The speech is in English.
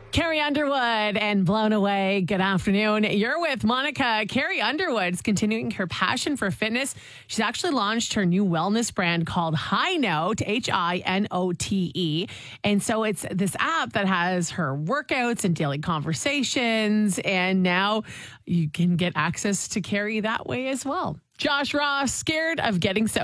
Carrie Underwood and Blown Away. Good afternoon. You're with Monica. Carrie Underwood's continuing her passion for fitness. She's actually launched her new wellness brand called High Note, Hinote. And so it's this app that has her workouts and daily conversations. And now you can get access to Carrie that way as well. Josh Ross, scared of getting so